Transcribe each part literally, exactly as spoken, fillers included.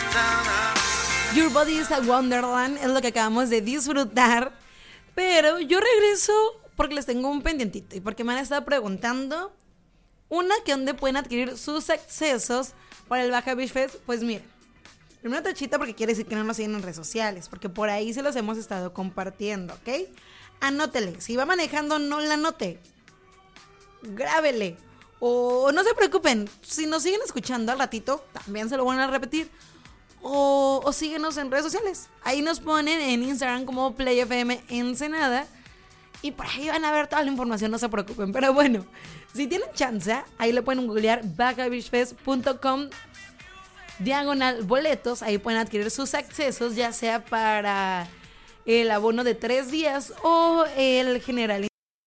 Your Body is a Wonderland es lo que acabamos de disfrutar. Pero yo regreso porque les tengo un pendientito y porque me han estado preguntando, una, que dónde pueden adquirir sus accesos para el Baja Beach Fest. Pues miren, primero tachita porque quiere decir que no nos siguen en redes sociales, porque por ahí se los hemos estado compartiendo, ¿ok? Anótele, si va manejando no la anote, grábele, o no se preocupen, si nos siguen escuchando al ratito, también se lo van a repetir. O, o síguenos en redes sociales. Ahí nos ponen en Instagram como PlayFM Ensenada. Y por ahí van a ver toda la información, no se preocupen. Pero bueno, si tienen chance, ahí le pueden googlear baja beach fest punto com diagonal boletos. Ahí pueden adquirir sus accesos, ya sea para el abono de tres días o el general.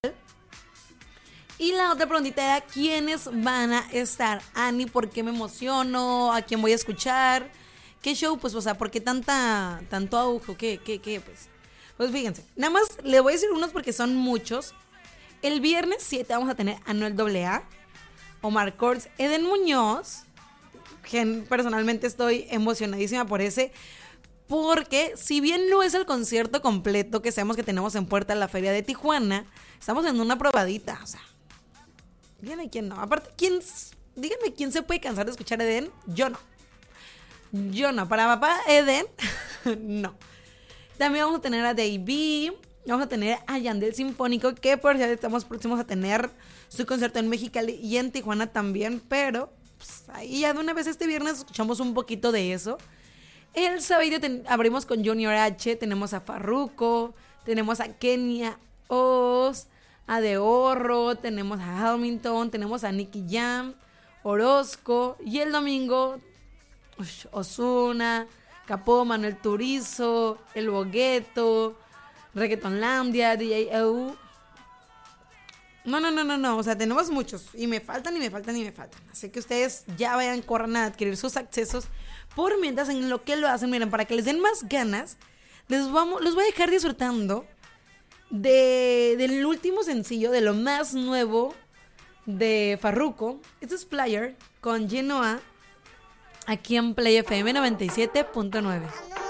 Y la otra preguntita era, ¿quiénes van a estar? Ani, ¿por qué me emociono? ¿A quién voy a escuchar? ¿Qué show? Pues, o sea, ¿por qué tanta, tanto auge? ¿Qué, qué, qué? Pues, pues fíjense, nada más le voy a decir unos porque son muchos. El viernes siete vamos a tener a Noel doble A, Omar Courtz, Eden Muñoz, que personalmente estoy emocionadísima por ese, porque si bien no es el concierto completo que sabemos que tenemos en puerta en la Feria de Tijuana, estamos en una probadita, o sea, díganme quién no. Aparte, ¿quién, díganme quién se puede cansar de escuchar a Eden. Yo no. Yo no, para papá Eden, no. También vamos a tener a Davey, vamos a tener a Yandel Sinfónico, que por cierto estamos próximos a tener su concierto en Mexicali y en Tijuana también, pero pues, ahí ya de una vez este viernes escuchamos un poquito de eso. El sábado ten- abrimos con Junior H, tenemos a Farruko, tenemos a Kenia Oz, a De Horro, tenemos a Hamilton, tenemos a Nicky Jam, Orozco, y el domingo Ozuna, Capó, Manuel Turizo, El Bogueto, Reggaetonlandia, D J Eu. No, no, no, no, no, o sea, tenemos muchos y me faltan y me faltan y me faltan. Así que ustedes ya vayan, corran a adquirir sus accesos. Por mientras, en lo que lo hacen, miren, para que les den más ganas, les, vamos, los voy a dejar disfrutando de, del último sencillo, de lo más nuevo de Farruko. Esto es Player con Genoa, aquí en Play F M noventa y siete punto nueve.